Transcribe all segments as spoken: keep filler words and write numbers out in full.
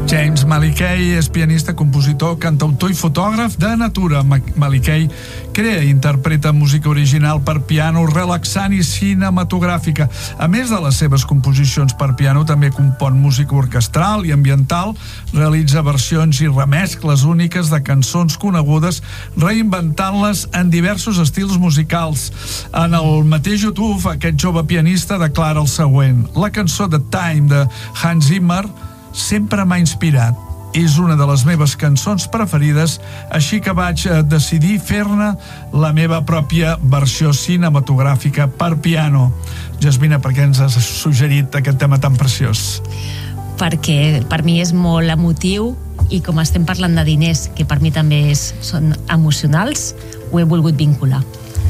James Malikey és pianista, compositor, cantautor i fotògraf de natura. Malikey crea i interpreta música original per piano, relaxant i cinematogràfica. A més de les seves composicions per piano, també compon música orquestral i ambiental, realitza versions i remescles úniques de cançons conegudes, reinventant-les en diversos estils musicals. En el mateix YouTube, aquest jove pianista declara el següent: la cançó The Time de Hans Zimmer sempre m'ha inspirat. És una de les meves cançons preferides, així que vaig decidir fer-ne la meva pròpia versió cinematogràfica per piano. Jasmina, per què ens has suggerit aquest tema tan preciós? Perquè per mi és molt emotiu i com estem parlant de diners, que per mi també és, són emocionals, ho he volgut vincular.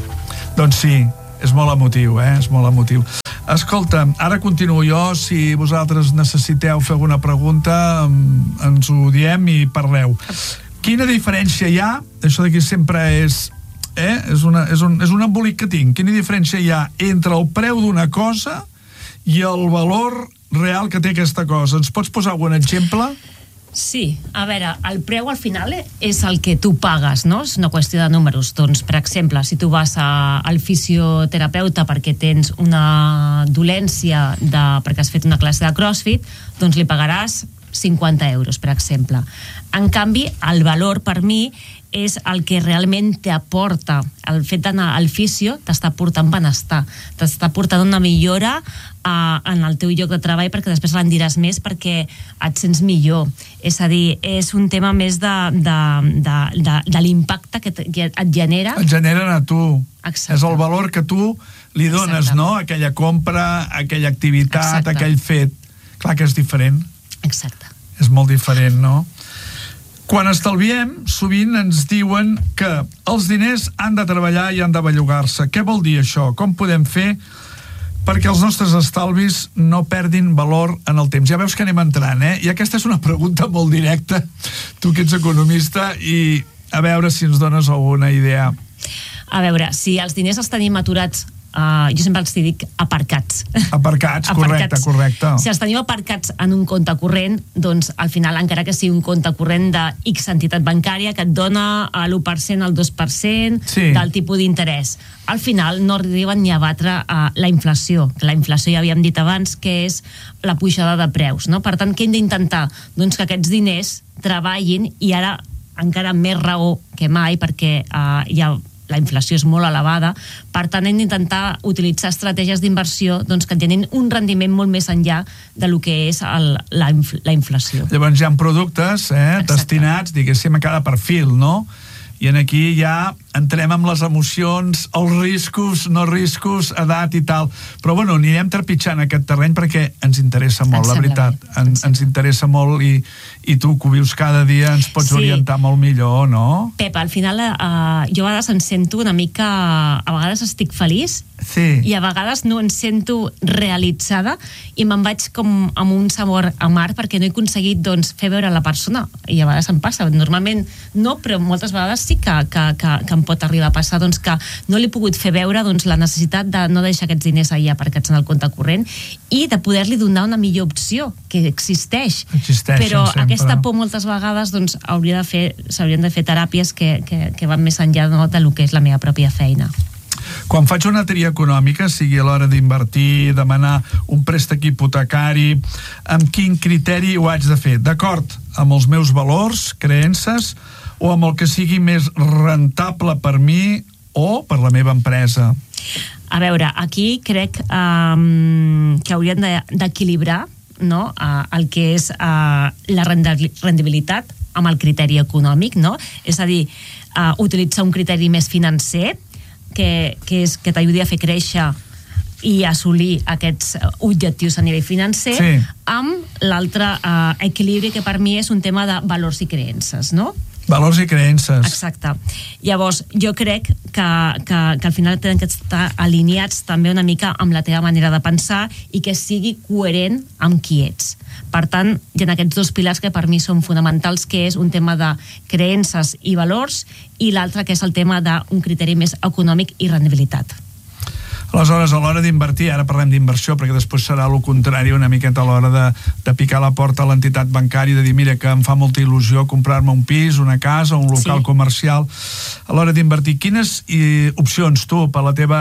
Doncs sí, és molt emotiu, eh? És molt emotiu. Escolta, ara continuo jo. Si vosaltres necessiteu fer alguna pregunta, ens ho diem i parleu. Quina diferència hi ha? Això d'aquí sempre és... Eh? És, una, és, un, és un embolic que tinc. Quina diferència hi ha entre el preu d'una cosa i el valor real que té aquesta cosa? Ens pots posar algun exemple? Sí, a veure, el preu al final és el que tu pagues, no? És una qüestió de números. Doncs, per exemple, si tu vas a, al fisioterapeuta perquè tens una dolència de, perquè has fet una classe de CrossFit, doncs li pagaràs cinquanta euros, per exemple. En canvi, el valor per mi és el que realment t'aporta. El fet d'anar al fisio t'està portant benestar, t'està portant una millora uh, en el teu lloc de treball, perquè després l'en diràs més perquè et sents millor. És a dir, és un tema més de, de, de, de, de l'impacte que, que et genera. Et generen a tu. Exacte. És el valor que tu li dones, exactament, no? Aquella compra, aquella activitat, exacte, aquell fet. Clar que és diferent. Exacte. És molt diferent, no? Quan estalviem, sovint ens diuen que els diners han de treballar i han de bellugar-se. Què vol dir això? Com podem fer perquè els nostres estalvis no perdin valor en el temps? Ja veus que anem entrant, eh? I aquesta és una pregunta molt directa, tu que ets economista, i a veure si ens dones alguna idea. A veure, si els diners els tenim aturats, Uh, jo sempre els dic aparcats. Aparcats, correcte, correcte. Si els tenim aparcats en un compte corrent, doncs al final, encara que sigui un compte corrent de X entitat bancària que et dona l'u per cent, el dos per cent, sí, del tipus d'interès, al final no arriben ni a batre uh, la inflació. La inflació ja havíem dit abans que és la pujada de preus, no? Per tant, què hem d'intentar? Doncs que aquests diners treballin, i ara encara més raó que mai, perquè uh, hi ha la inflació és molt elevada, per tant hem d'intentar utilitzar estratègies d'inversió doncs, que tenen un rendiment molt més enllà de lo que és el, la, infl la inflació. Llavors hi ha productes eh, destinats, diguéssim, a cada perfil, no? I en aquí ja entrem amb les emocions, els riscos, no riscos, edat i tal. Però bueno, anirem trepitjant aquest terreny perquè ens interessa molt, la veritat. En, ens interessa molt, i, i tu que ho vius cada dia ens pots sí. orientar molt millor, no? Pep, al final uh, jo a vegades em sento una mica... A vegades estic feliç, sí, i a vegades no em sento realitzada i me'n vaig com amb un sabor amarg perquè no he aconseguit doncs, fer veure la persona, i a vegades em passa, normalment no, però moltes vegades sí que, que, que, que em pot arribar a passar, doncs que no li he pogut fer veure doncs, la necessitat de no deixar aquests diners allà aparcats en el compte corrent i de poder-li donar una millor opció que existeix. Existeixen però sempre. Aquesta por moltes vegades doncs, hauria de fer, s'haurien de fer teràpies que, que, que van més enllà, no, de lo que és la meva pròpia feina. Quan faig una tria econòmica, sigui a l'hora d'invertir, demanar un préstec hipotecari, amb quin criteri ho haig de fer? D'acord amb els meus valors, creences, o amb el que sigui més rentable per mi o per la meva empresa? A veure, aquí crec um, que hauríem d'equilibrar, no? uh, el que és uh, la rendibilitat amb el criteri econòmic, no? És a dir, uh, utilitzar un criteri més financer que, que, és, que t'ajudi a fer créixer i assolir aquests objectius a nivell financer, sí, amb l'altre uh, equilibri que per mi és un tema de valors i creences, no? Valors i creences. Exacte. Llavors, jo crec que, que, que al final tenen que estar alineats també una mica amb la teva manera de pensar i que sigui coherent amb qui ets. Per tant, hi ha aquests dos pilars que per mi són fonamentals, que és un tema de creences i valors i l'altre que és el tema d'un criteri més econòmic i rendibilitat. Aleshores, a l'hora d'invertir, ara parlem d'inversió, perquè després serà el contrari una miqueta a l'hora de, de picar la porta a l'entitat bancària, de dir, mira, que em fa molta il·lusió comprar-me un pis, una casa, un local sí. comercial. A l'hora d'invertir, quines i, opcions tu, per la teva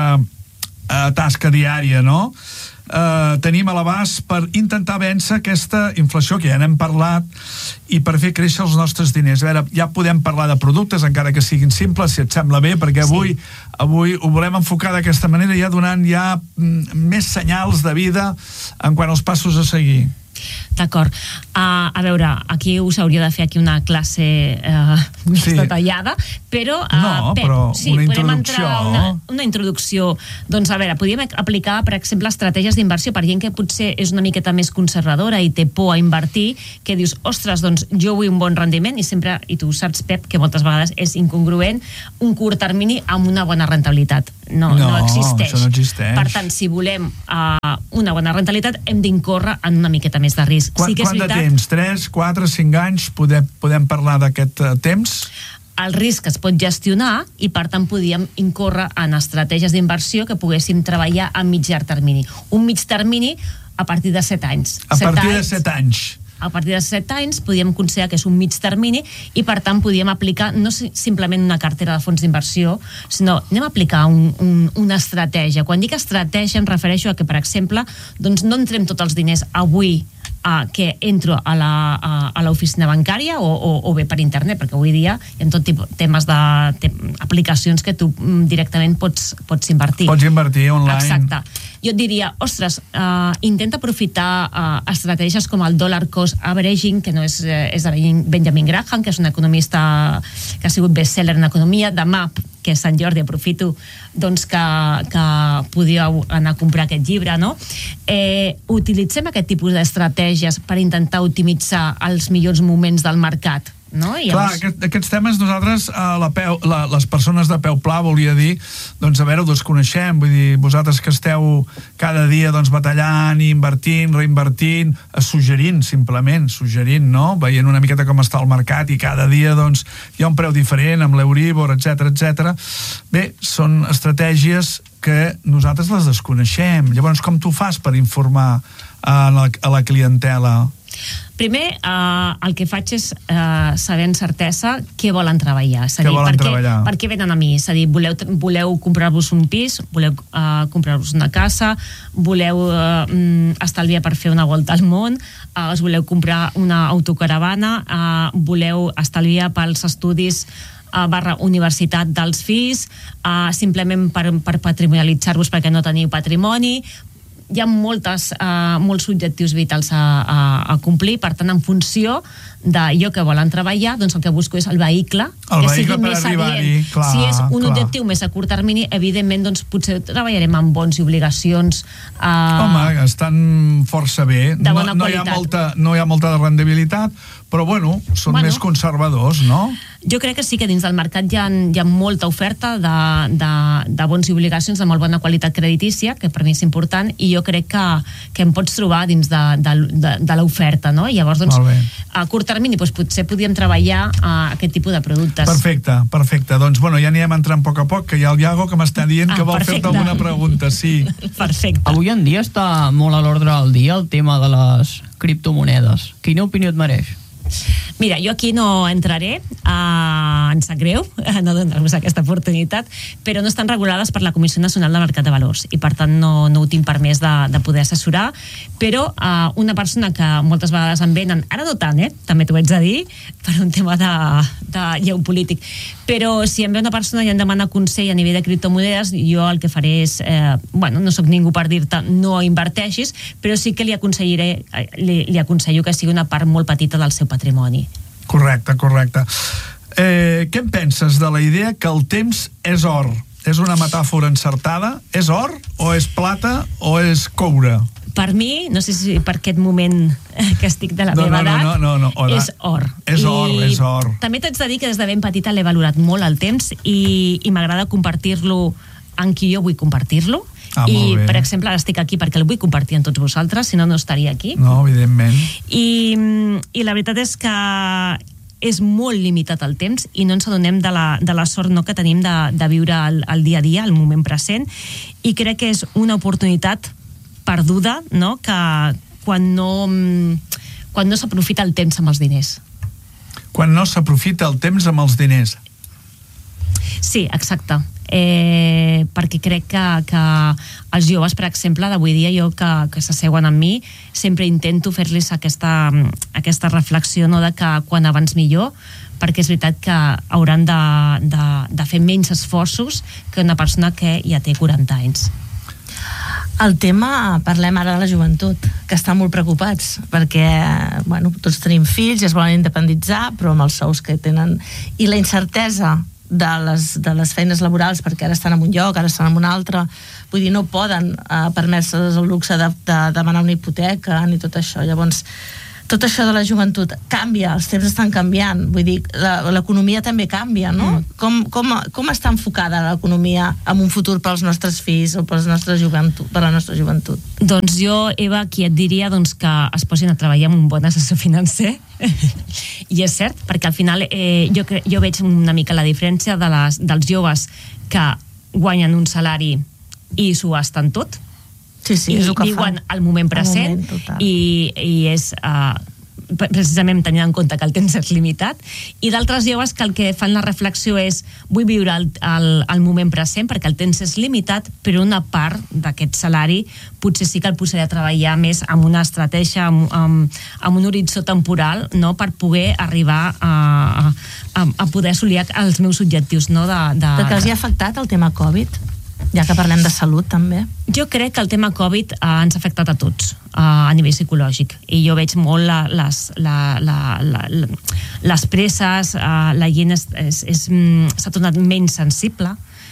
eh, tasca diària, no?, Uh, tenim a l'abast per intentar vèncer aquesta inflació que ja n'hem parlat i per fer créixer els nostres diners. A veure, ja podem parlar de productes, encara que siguin simples, si et sembla bé, perquè avui, sí. avui ho volem enfocar d'aquesta manera, ja donant ja mm, més senyals de vida en quant als passos a seguir. D'acord. Uh, a veure, aquí us hauria de fer aquí una classe uh, més sí. detallada, però... Uh, no, Pep, però sí, una introducció... Una, una introducció. Doncs, a veure, podríem aplicar, per exemple, estratègies d'inversió per gent que potser és una miqueta més conservadora i té por a invertir, que dius, ostres, doncs jo vull un bon rendiment, i sempre, i tu saps, Pep, que moltes vegades és incongruent un curt termini amb una bona rentabilitat. No, no, no existeix. Això no existeix. Per tant, si volem uh, una bona rentabilitat, hem d'incórrer en una miqueta més de risc. Quan, sí que és quant veritat, de temps? tres, quatre, cinc anys? Podem, podem parlar d'aquest uh, temps? El risc es pot gestionar i, per tant, podíem incórrer en estratègies d'inversió que poguéssim treballar a mig llarg termini. Un mig termini a partir de set anys. A partir de set anys. A partir de set anys podíem considerar que és un mig termini i, per tant, podíem aplicar no simplement una cartera de fons d'inversió, sinó anem a aplicar un, un, una estratègia. Quan dic estratègia em refereixo a que, per exemple, doncs no entrem tots els diners avui Uh, que entro a la, a, a l'oficina bancària o, o, o bé per internet, perquè avui dia hi ha tot tipus temes de te, aplicacions que tu mm, directament pots, pots invertir. Pots invertir online. Exacte. Jo et diria, ostres, uh, intenta aprofitar uh, estratègies com el dollar cost averaging, que no és, eh, és de Benjamin Graham, que és un economista que ha sigut bestseller en economia. Demà, que és Sant Jordi, aprofito doncs que, que podíeu anar a comprar aquest llibre, no? Eh, utilitzem aquest tipus d'estratègies per intentar optimitzar els millors moments del mercat, no? I Clar, llavors... aquest, aquests temes nosaltres, a la peu, la, les persones de peu pla, volia dir, doncs a veure, ho desconeixem, vull dir, vosaltres que esteu cada dia doncs batallant, invertint, reinvertint, suggerint, simplement, suggerint, no? Veient una miqueta com està el mercat i cada dia doncs hi ha un preu diferent amb l'Euribor, etcètera, etcètera. Bé, són estratègies que nosaltres les desconeixem. Llavors, com tu fas per informar a la, a la clientela? Primer, eh, el que faig és eh, saber amb certesa què volen treballar. És a dir, què volen per què, treballar? Per què venen a mi? És a dir, voleu, voleu comprar-vos un pis, voleu eh, comprar-vos una casa, voleu eh, estalviar per fer una volta al món, eh, us voleu comprar una autocaravana, eh, voleu estalviar pels estudis Uh, barra universitat dels fills, uh, simplement per, per patrimonialitzar-vos perquè no teniu patrimoni. Hi ha moltes, uh, molts objectius vitals a, a, a complir, per tant, en funció d'allò que volen treballar, doncs el que busco és el vehicle, el que vehicle sigui per més arribar-hi, adient. clar, si és un clar. objectiu més a curt termini, evidentment, doncs potser treballarem amb bons i obligacions. Uh, Home, estan força bé. De bona no, no, hi ha molta, no hi ha molta rendibilitat, però bueno, són bueno, més conservadors, no? Jo crec que sí que dins del mercat hi ha, hi ha molta oferta de, de, de bons i obligacions de molt bona qualitat creditícia, que per mi és important, i jo crec que, que em pots trobar dins de, de, de, de l'oferta, no? I llavors, doncs, a curt termini, doncs, potser podríem treballar uh, aquest tipus de productes. Perfecte, perfecte. Doncs, bueno, ja anirem entrant a poc a poc, que hi ha el Iago que m'està dient ah, que vol fer-te alguna pregunta, sí. Perfecte. Avui en dia està molt a l'ordre del dia el tema de les criptomonedes. Quina opinió et mereix? Mira, jo aquí no entraré, uh, em sap greu no donar-vos aquesta oportunitat, però no estan regulades per la Comissió Nacional de Mercat de Valors i per tant no, no ho tinc permès de, de poder assessorar, però uh, una persona que moltes vegades em venen, ara no tant, eh? També t'ho haig de dir, per un tema de, de geopolític, però si em ve una persona i em demana consell a nivell de criptomonedes, jo el que faré és, eh, bueno, no sóc ningú per dir-te no inverteixis, però sí que li aconselliré, li, li aconsello que sigui una part molt petita del seu patrimoni. Correcte, correcte. Eh, què en penses de la idea que el temps és or? És una metàfora encertada? És or o és plata o és coure? Per mi, no sé si per aquest moment que estic de la no, meva no, edat, no, no, no, no. és or. És I or, és or. També t'haig de dir que des de ben petita l'he valorat molt el temps i, i m'agrada compartir-lo amb qui jo vull compartir-lo. Ah, I, per exemple, ara estic aquí perquè el vull compartir amb tots vosaltres, si no, no estaria aquí. No, evidentment. I, i la veritat és que és molt limitat el temps i no ens adonem de la, de la sort no, que tenim de, de viure el, el dia a dia, el moment present, i crec que és una oportunitat perduda, no? Que quan no, quan no s'aprofita el temps amb els diners. Quan no s'aprofita el temps amb els diners. Sí, exacte. Eh, perquè crec que, que els joves, per exemple, d'avui dia, jo que, que s'asseuen amb mi, sempre intento fer-los aquesta, aquesta reflexió, no?, de que quan abans millor, perquè és veritat que hauran de, de, de fer menys esforços que una persona que ja té quaranta anys. El tema, parlem ara de la joventut, que estan molt preocupats, perquè, bueno, tots tenim fills i es volen independitzar, però amb els sous que tenen, i la incertesa de les, de les feines laborals, perquè ara estan en un lloc, ara estan en un altre, vull dir, no poden eh, permetre el luxe de, de demanar una hipoteca ni tot això. Llavors, tot això de la joventut canvia, els temps estan canviant, vull dir, l'economia també canvia, no? Mm. Com, com, com està enfocada l'economia en un futur pels nostres fills o pels nostres joventut, per la nostra joventut? Doncs jo, Eva, aquí et diria doncs, que es posin a treballar amb un bon assessor financer. I és cert, perquè al final eh, jo, jo veig una mica la diferència de les, dels joves que guanyen un salari i s'ho gasten tot. Sí, sí, i viuen al moment present moment, i, i és uh, precisament tenint en compte que el temps és limitat, i d'altres joves que el que fan la reflexió és vull viure el, el, el moment present perquè el temps és limitat, però una part d'aquest salari potser sí que el posaré a treballar més amb una estratègia, amb, amb, amb un horitzó temporal, no?, per poder arribar a, a, a poder assolir els meus objectius, no? de, de... Perquè els hi ha afectat el tema Covid? Ja que parlem de salut, també. Jo crec que el tema Covid eh, ens ha afectat a tots, eh, a nivell psicològic. I jo veig molt la, les, la, la, la, les presses, eh, la gent és, és, és, s'ha tornat menys sensible,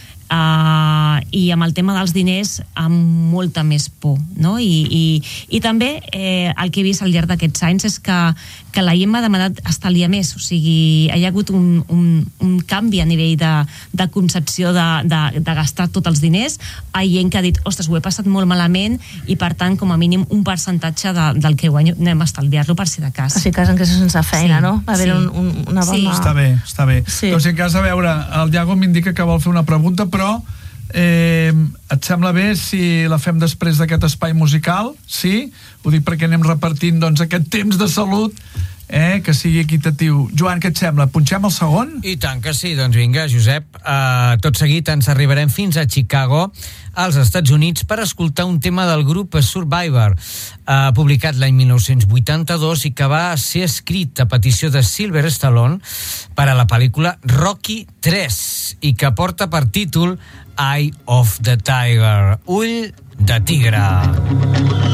Uh, i amb el tema dels diners amb molta més por, no? I, i, i també eh, el que he vist al llarg d'aquests anys és que, que la gent m'ha demanat estalviar més, o sigui, hi ha hagut un, un, un canvi a nivell de, de concepció de, de, de gastar tots els diners. Hi ha gent que ha dit, ostres, ho he passat molt malament i per tant, com a mínim, un percentatge de, del que guanyo anem a estalviar-lo per si de cas. O sigui, cas en què sense feina, sí, no? Va haver sí. un, un, una bona... Sí. Està bé, està bé. Sí. Doncs en cas, a veure, el Iago m'indica que vol fer una pregunta, però eh, et sembla bé si la fem després d'aquest espai musical? Sí? Ho dic perquè anem repartint doncs, aquest temps de salut, eh, que sigui equitatiu. Joan, què et sembla? Punxem el segon? I tant que sí, doncs vinga, Josep. Uh, tot seguit ens arribarem fins a Chicago, als Estats Units, per escoltar un tema del grup Survivor, uh, publicat l'any mil nou-cents vuitanta-dos i que va ser escrit a petició de Sylvester Stallone per a la pel·lícula Rocky tres i que porta per títol Eye of the Tiger, Ull de tigre.